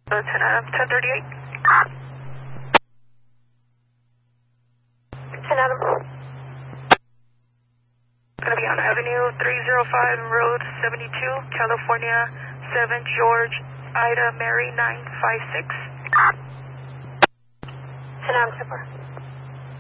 10 Adam, 1038. 10 Adam. Going to be on Avenue 305, Road 72, California, 7 George, Ida, Mary, 956. 10 Adam, 10